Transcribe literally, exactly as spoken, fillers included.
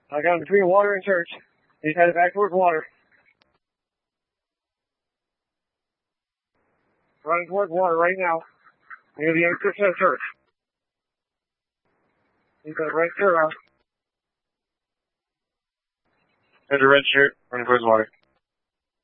I got him between water and church. He's headed back towards water. Running towards water right now. Near the entrance of the church. He's got a red shirt on. Had a red shirt, running towards water.